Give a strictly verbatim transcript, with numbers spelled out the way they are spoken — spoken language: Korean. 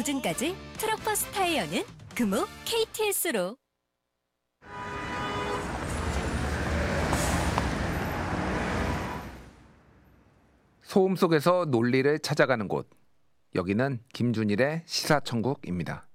보증까지 트럭버스 타이어는 금호 케이티에스로. 소음 속에서 논리를 찾아가는 곳. 여기는 김준일의 시사천국입니다.